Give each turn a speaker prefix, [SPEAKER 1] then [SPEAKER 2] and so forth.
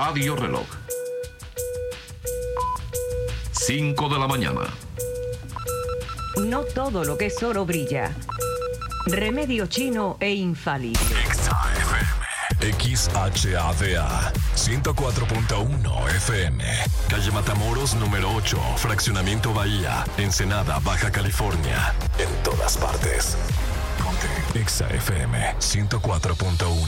[SPEAKER 1] Radio Reloj. 5 de la mañana.
[SPEAKER 2] No todo lo que es oro brilla. Remedio chino e infalible.
[SPEAKER 3] XHADA 104.1 FM, calle Matamoros número 8, fraccionamiento Bahía, Ensenada, Baja California. En todas partes. Ponte XFM 104.1.